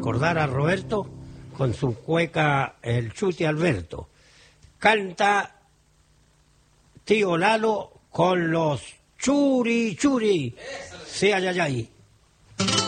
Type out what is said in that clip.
recordar a Roberto con su cueca El Chute Alberto. Canta Tío Lalo con los Churi Churi. Sí, ay, ay, ay.